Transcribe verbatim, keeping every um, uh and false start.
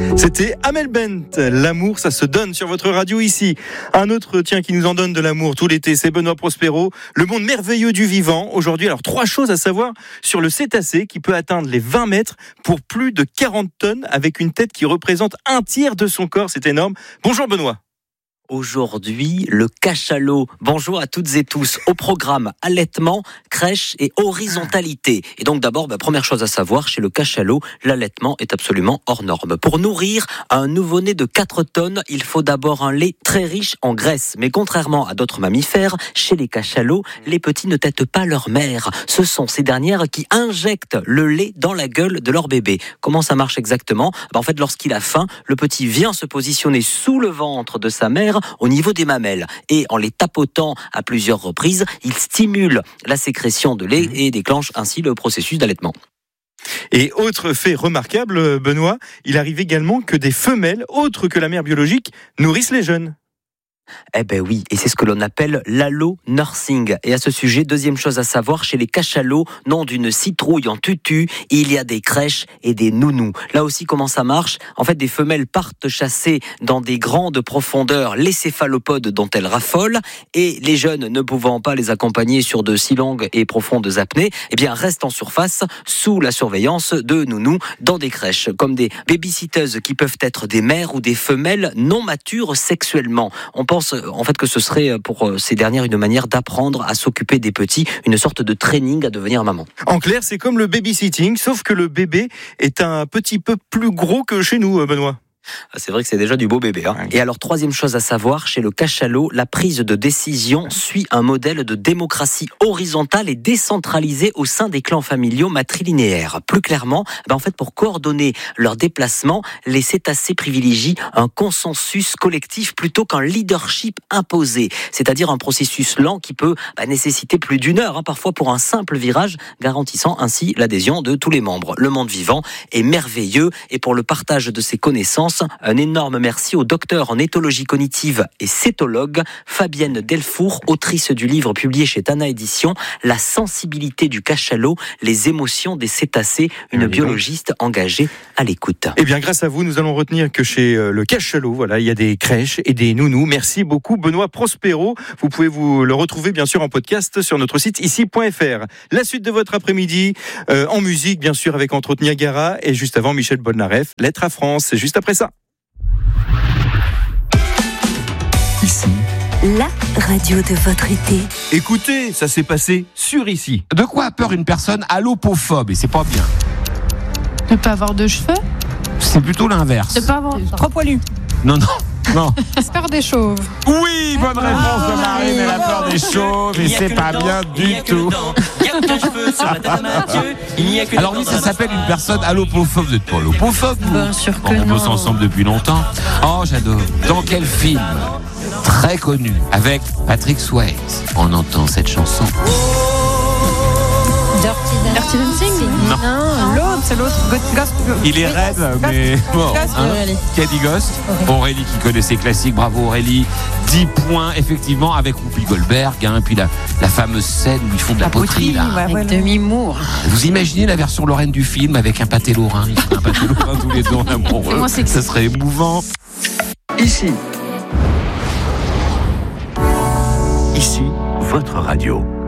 C'était Amel Bent, l'amour ça se donne sur votre radio ici. Un autre tiens qui nous en donne de l'amour tout l'été, c'est Benoît Prospero, le monde merveilleux du vivant. Aujourd'hui, alors trois choses à savoir sur le cétacé qui peut atteindre les vingt mètres pour plus de quarante tonnes avec une tête qui représente un tiers de son corps, c'est énorme. Bonjour Benoît. Aujourd'hui, le cachalot. Bonjour à toutes et tous. Au programme, allaitement, crèche et horizontalité. Et donc d'abord, bah, première chose à savoir, chez le cachalot, l'allaitement est absolument hors norme. Pour nourrir un nouveau-né de quatre tonnes, il faut d'abord un lait très riche en graisse. Mais contrairement à d'autres mammifères, chez les cachalots, les petits ne têtent pas leur mère. Ce sont ces dernières qui injectent le lait dans la gueule de leur bébé. Comment ça marche exactement ? Bah, en fait, lorsqu'il a faim, le petit vient se positionner sous le ventre de sa mère au niveau des mamelles. Et en les tapotant à plusieurs reprises, il stimule la sécrétion de lait et déclenche ainsi le processus d'allaitement. Et autre fait remarquable, Benoît, il arrive également que des femelles, autres que la mère biologique, nourrissent les jeunes. Eh ben oui, et c'est ce que l'on appelle l'allo-nursing. Et à ce sujet, deuxième chose à savoir, chez les cachalots, nom d'une citrouille en tutu, il y a des crèches et des nounous. Là aussi, comment ça marche ? En fait, des femelles partent chasser dans des grandes profondeurs les céphalopodes dont elles raffolent, et les jeunes, ne pouvant pas les accompagner sur de si longues et profondes apnées, eh bien, restent en surface sous la surveillance de nounous dans des crèches, comme des babysitteuses qui peuvent être des mères ou des femelles non matures sexuellement. On pense en fait que ce serait pour ces dernières une manière d'apprendre à s'occuper des petits, une sorte de training à devenir maman. En clair, c'est comme le babysitting, sauf que le bébé est un petit peu plus gros que chez nous, Benoît. C'est vrai que c'est déjà du beau bébé. Hein. Et alors, troisième chose à savoir, chez le cachalot, la prise de décision suit un modèle de démocratie horizontale et décentralisée au sein des clans familiaux matrilinéaires. Plus clairement, ben en fait, pour coordonner leurs déplacements, les cétacés privilégient un consensus collectif plutôt qu'un leadership imposé. C'est-à-dire un processus lent qui peut ben, nécessiter plus d'une heure, hein, parfois pour un simple virage, garantissant ainsi l'adhésion de tous les membres. Le monde vivant est merveilleux et pour le partage de ses connaissances, un énorme merci au docteur en éthologie cognitive et cétologue Fabienne Delfour, autrice du livre publié chez Tana Éditions, La sensibilité du cachalot, les émotions des cétacés, une biologiste engagée à l'écoute. Eh bien, grâce à vous, nous allons retenir que chez le cachalot, voilà, il y a des crèches et des nounous. Merci beaucoup, Benoît Prospero. Vous pouvez vous le retrouver, bien sûr, en podcast sur notre site ici point f r. La suite de votre après-midi, euh, en musique, bien sûr, avec entre autres Niagara et juste avant Michel Polnareff, Lettre à France. C'est juste après ça. Ici, la radio de votre été. Écoutez, ça s'est passé sur Ici. De quoi a peur une personne allopophobe ? Et c'est pas bien. De pas avoir de cheveux ? C'est plutôt l'inverse. De pas avoir trop poilu. Non, non, non. Peur des chauves. Oui, bonne réponse de Marine, elle a peur des chauves et c'est pas bien du tout. Alors oui, ça s'appelle une personne allopophobe. Vous n'êtes pas allopophobe, vous ? Bien sûr que On non. bosse ensemble depuis longtemps. Oh, j'adore. Dans quel film très connu avec Patrick Swayze on entend cette chanson ? Dirty, Dirty Dancing ? Non. Non, l'autre, c'est l'autre. Ghost, Il est raide, mais bon. Ghost, Hein, Aurélie. qui a dit Ghost ? Aurélie qui connaît ses classiques, bravo Aurélie. dix points, effectivement, avec Whoopi Goldberg. Hein, puis la, la fameuse scène où ils font de la, poterie, là. Ouais, ouais, demi-mour. Vous imaginez la version lorraine du film avec un pâté lorrain ? Ils font un pâté lorrain tous les deux en amoureux. Moi, c'est que- Ça serait émouvant. Ici. Ici, votre radio.